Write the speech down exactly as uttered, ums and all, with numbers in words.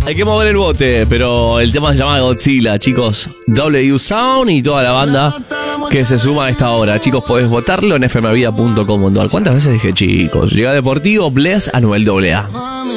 Hay que mover el bote, pero el tema se llama Godzilla, chicos. W U Sound y toda la banda que se suma a esta hora. Chicos, podés votarlo en f m vida punto com punto a r. ¿Cuántas veces dije chicos? Llega Deportivo, Bless, Anuel doble A.